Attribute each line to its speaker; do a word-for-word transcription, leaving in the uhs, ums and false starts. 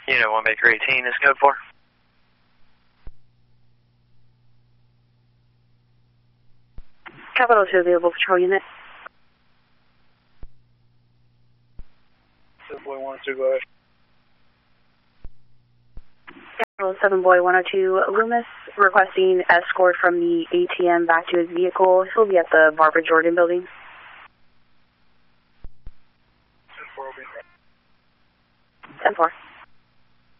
Speaker 1: Unit one Baker eighteen is code four.
Speaker 2: Capital two available patrol unit.
Speaker 3: seven boy one oh two, go ahead.
Speaker 2: Capital seven boy one oh two, Loomis requesting escort from the A T M back to his vehicle. He'll be at the Barbara Jordan building.
Speaker 3: ten four will be in.
Speaker 2: ten four.